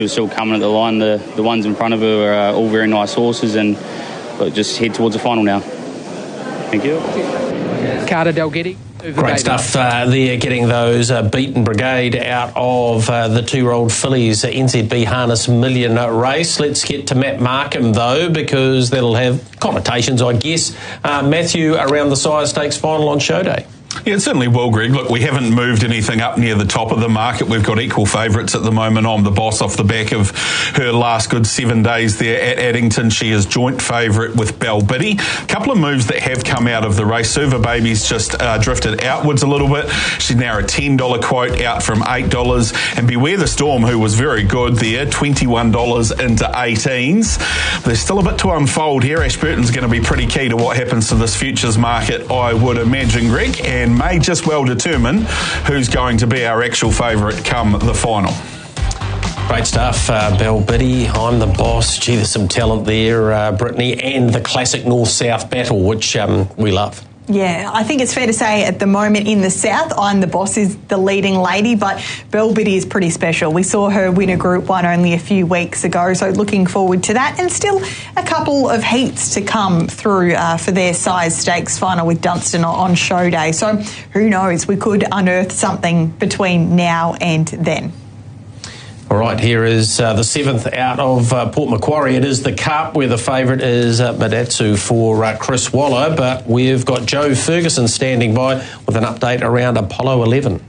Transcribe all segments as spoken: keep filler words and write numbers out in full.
She was still coming at the line. The, the ones in front of her are uh, all very nice horses, and but just head towards the final now. Thank you. Carter Dalgety. Great stuff uh, there, getting those uh, beaten brigade out of uh, the two-year-old fillies uh, N Z B Harness Million race. Let's get to Matt Markham, though, because that'll have connotations, I guess. Uh, Matthew, around the Sire Stakes final on show day. Yeah, it certainly will, Greg. Look, we haven't moved anything up near the top of the market. We've got equal favourites at the moment on the Boss off the back of her last good seven days there at Addington. She is joint favourite with Bell Biddy. A couple of moves that have come out of the race. Suva Baby's just uh, drifted outwards a little bit. She's now a ten dollar quote out from eight dollars. And Beware the Storm, who was very good there, twenty-one dollars into eighteens. There's still a bit to unfold here. Ashburton's going to be pretty key to what happens to this futures market, I would imagine, Greg, and may just well determine who's going to be our actual favourite come the final. Great stuff, uh, Bell Biddy, I'm the Boss. Gee, there's some talent there, uh, Brittany, and the classic North-South battle, which um, we love. Yeah, I think it's fair to say at the moment in the South, I'm the Boss is the leading lady, but Bell Biddy is pretty special. We saw her win a Group one only a few weeks ago, so looking forward to that. And still a couple of heats to come through uh, for their Size Stakes final with Dunstan on show day. So who knows, we could unearth something between now and then. All right, here is uh, the seventh out of uh, Port Macquarie. It is the Cup, where the favourite is uh, Madatsu for uh, Chris Waller, but we've got Joe Ferguson standing by with an update around Apollo eleven.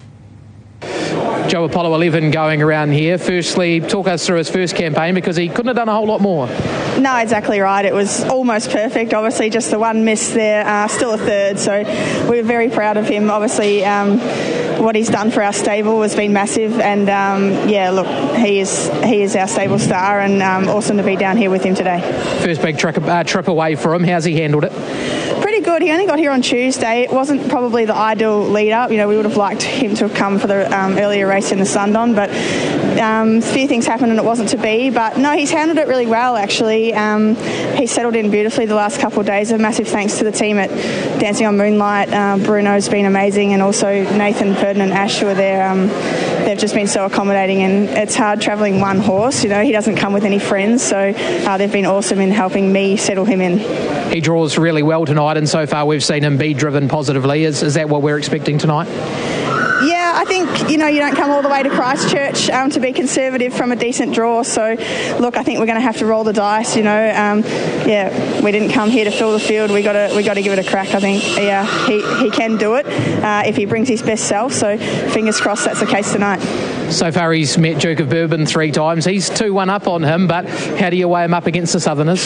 Joe, Apollo eleven going around here. Firstly, talk us through his first campaign, because he couldn't have done a whole lot more. No, exactly right. It was almost perfect. Obviously, just the one miss there, uh, still a third. So we're very proud of him. Obviously, um, what he's done for our stable has been massive. And um, yeah, look, he is he is our stable star, and um, awesome to be down here with him today. First big trip, uh, trip away for him. How's he handled it? Pretty good. He only got here on Tuesday. It wasn't probably the ideal lead up. You know, we would have liked him to have come for the um, earlier race in the Sundon, but um, a few things happened and it wasn't to be. But no, he's handled it really well, actually. Um, he's settled in beautifully the last couple of days. A massive thanks to the team at Dancing on Moonlight. Uh, Bruno's been amazing, and also Nathan, Purdon and Ash, who are there. Um, they've just been so accommodating, and it's hard travelling one horse. You know, he doesn't come with any friends, so uh, they've been awesome in helping me settle him in. He draws really well tonight, and so far we've seen him be driven positively. Is, is that what we're expecting tonight? Yeah, I think, you know, you don't come all the way to Christchurch um, to be conservative from a decent draw. So, look, I think we're going to have to roll the dice, you know. Um, yeah, we didn't come here to fill the field. We got to we got to give it a crack, I think. Yeah, he, he can do it uh, if he brings his best self. So, fingers crossed that's the case tonight. So far he's met Duke of Bourbon three times. He's two one up on him, but how do you weigh him up against the Southerners?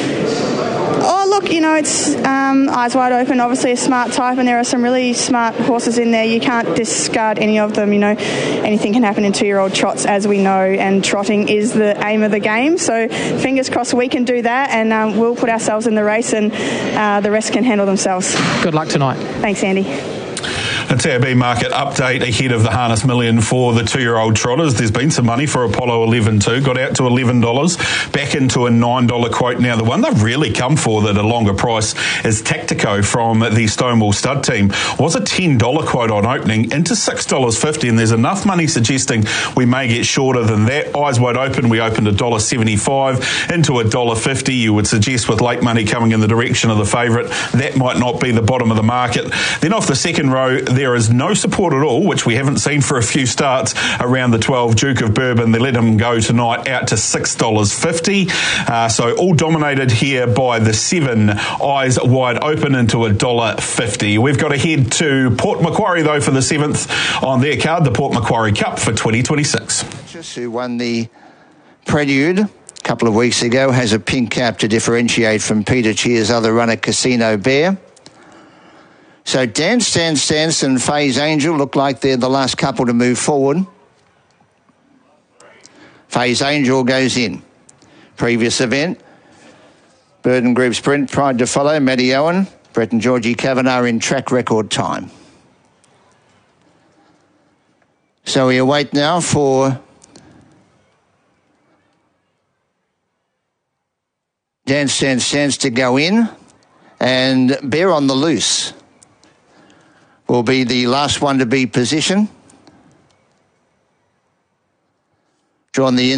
Oh, look, you know, it's um, eyes wide open, obviously a smart type, and there are some really smart horses in there. You can't discard any of them, you know. Anything can happen in two-year-old trots, as we know, and trotting is the aim of the game. So fingers crossed we can do that, and um, we'll put ourselves in the race, and uh, the rest can handle themselves. Good luck tonight. Thanks, Andy. A T A B market update ahead of the Harness Million for the two-year-old trotters. There's been some money for Apollo eleven too. Got out to eleven dollars, back into a nine dollar quote now. The one they've really come for at a longer price is Tactico from the Stonewall Stud team. Was a ten dollar quote on opening into six dollars fifty, and there's enough money suggesting we may get shorter than that. Eyes wide open, we opened one dollar seventy-five into one dollar fifty. You would suggest with late money coming in the direction of the favourite, that might not be the bottom of the market. Then off the second row, there is no support at all, which we haven't seen for a few starts, around the twelve Duke of Bourbon. They let him go tonight out to six dollars fifty. Uh, so all dominated here by the seven, Eyes Wide Open into one dollar fifty. We've got to head to Port Macquarie, though, for the seventh on their card, the Port Macquarie Cup for twenty twenty-six. Who won the Prelude a couple of weeks ago, has a pink cap to differentiate from Peter Cheer's other runner, Casino Bear. So Dance, Dance, Dance and Faye's Angel look like they're the last couple to move forward. Faye's Angel goes in. Previous event, Burden Group Sprint, Pride to Follow, Matty Owen, Brett and Georgie Kavanagh in track record time. So we await now for Dance, Dance, Dance to go in, and Bear on the Loose will be the last one to be positioned. Drawn the